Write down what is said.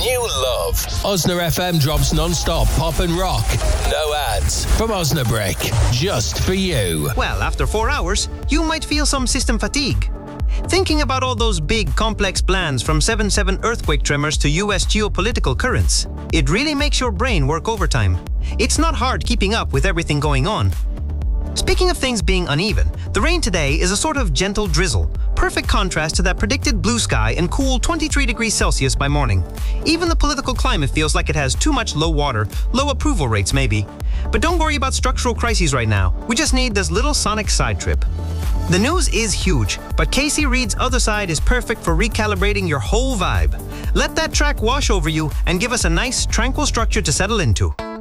new love. Osna FM drops non-stop pop and rock. No ads. From Osnabrick. Just for you. Well, after 4 hours, you might feel some system fatigue. Thinking about all those big, complex plans from 7/7 earthquake tremors to US geopolitical currents, it really makes your brain work overtime. It's not hard keeping up with everything going on. Speaking of things being uneven, the rain today is a sort of gentle drizzle, perfect contrast to that predicted blue sky and cool 23 degrees Celsius by morning. Even the political climate feels like it has too much low water, low approval rates maybe. But don't worry about structural crises right now. We just need this little sonic side trip. The news is huge, but Casey Reed's Other Side is perfect for recalibrating your whole vibe. Let that track wash over you and give us a nice, tranquil structure to settle into.